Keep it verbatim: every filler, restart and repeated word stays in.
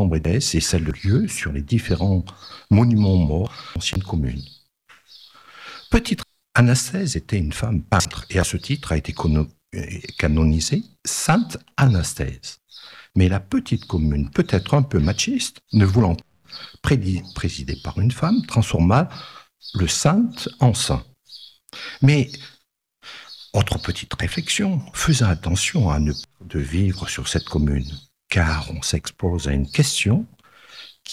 nombre et celle de lieu sur les différents monuments morts de l'ancienne commune. Petite Anastase était une femme peintre et à ce titre a été canonisée Sainte Anastase. Mais la petite commune, peut-être un peu machiste, ne voulant pas présidée par une femme, transforma le saint en saint. Mais, autre petite réflexion, faisons attention à ne pas de vivre sur cette commune, car on s'expose à une question